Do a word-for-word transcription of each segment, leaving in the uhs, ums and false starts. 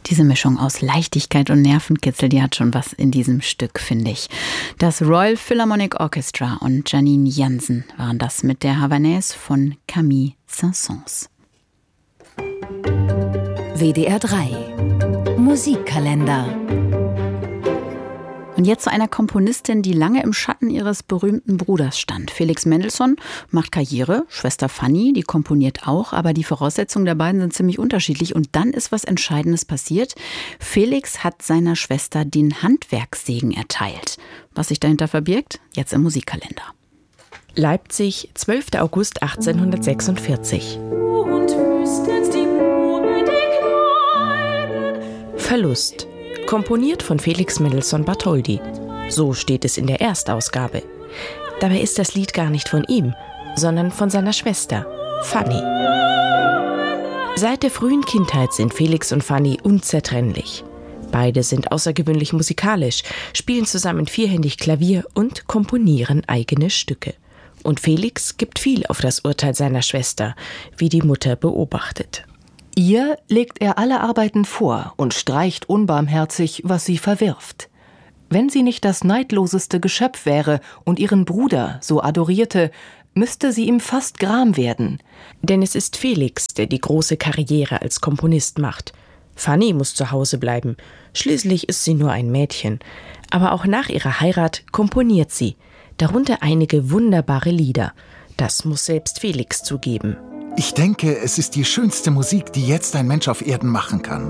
Diese Mischung aus Leichtigkeit und Nervenkitzel, die hat schon was in diesem Stück, finde ich. Das Royal Philharmonic Orchestra und Janine Jansen waren das mit der Havanaise von Camille Saint-Saëns. W D R drei Musikkalender. Und jetzt zu einer Komponistin, die lange im Schatten ihres berühmten Bruders stand. Felix Mendelssohn macht Karriere, Schwester Fanny, die komponiert auch, aber die Voraussetzungen der beiden sind ziemlich unterschiedlich. Und dann ist was Entscheidendes passiert. Felix hat seiner Schwester den Handwerkssegen erteilt. Was sich dahinter verbirgt, jetzt im Musikkalender. Leipzig, zwölfter August achtzehnhundertsechsundvierzig. Verlust. Komponiert von Felix Mendelssohn Bartholdy. So steht es in der Erstausgabe. Dabei ist das Lied gar nicht von ihm, sondern von seiner Schwester, Fanny. Seit der frühen Kindheit sind Felix und Fanny unzertrennlich. Beide sind außergewöhnlich musikalisch, spielen zusammen vierhändig Klavier und komponieren eigene Stücke. Und Felix gibt viel auf das Urteil seiner Schwester, wie die Mutter beobachtet. Ihr legt er alle Arbeiten vor und streicht unbarmherzig, was sie verwirft. Wenn sie nicht das neidloseste Geschöpf wäre und ihren Bruder so adorierte, müsste sie ihm fast gram werden. Denn es ist Felix, der die große Karriere als Komponist macht. Fanny muss zu Hause bleiben. Schließlich ist sie nur ein Mädchen. Aber auch nach ihrer Heirat komponiert sie, darunter einige wunderbare Lieder. Das muss selbst Felix zugeben. Ich denke, es ist die schönste Musik, die jetzt ein Mensch auf Erden machen kann.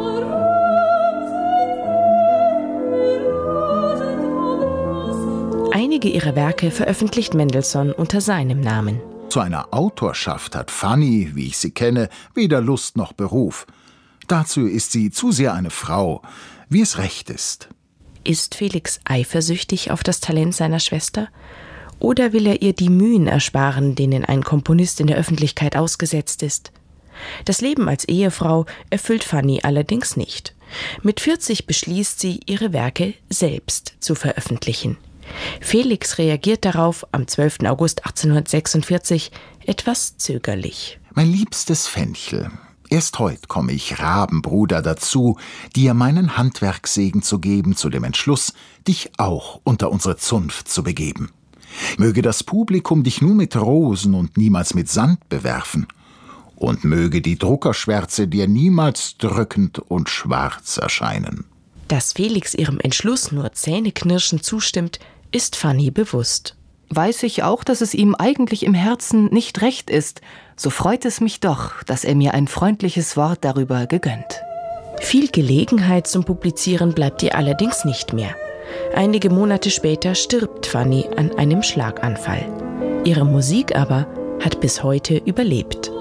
Einige ihrer Werke veröffentlicht Mendelssohn unter seinem Namen. Zu einer Autorschaft hat Fanny, wie ich sie kenne, weder Lust noch Beruf. Dazu ist sie zu sehr eine Frau, wie es recht ist. Ist Felix eifersüchtig auf das Talent seiner Schwester? Oder will er ihr die Mühen ersparen, denen ein Komponist in der Öffentlichkeit ausgesetzt ist? Das Leben als Ehefrau erfüllt Fanny allerdings nicht. Mit vierzig beschließt sie, ihre Werke selbst zu veröffentlichen. Felix reagiert darauf am zwölften August achtzehnhundertsechsundvierzig etwas zögerlich. Mein liebstes Fenchel, erst heut komme ich, Rabenbruder, dazu, dir meinen Handwerkssegen zu geben, zu dem Entschluss, dich auch unter unsere Zunft zu begeben. Möge das Publikum dich nur mit Rosen und niemals mit Sand bewerfen. Und möge die Druckerschwärze dir niemals drückend und schwarz erscheinen. Dass Felix ihrem Entschluss nur zähneknirschend zustimmt, ist Fanny bewusst. Weiß ich auch, dass es ihm eigentlich im Herzen nicht recht ist, so freut es mich doch, dass er mir ein freundliches Wort darüber gegönnt. Viel Gelegenheit zum Publizieren bleibt ihr allerdings nicht mehr. Einige Monate später stirbt Fanny an einem Schlaganfall. Ihre Musik aber hat bis heute überlebt.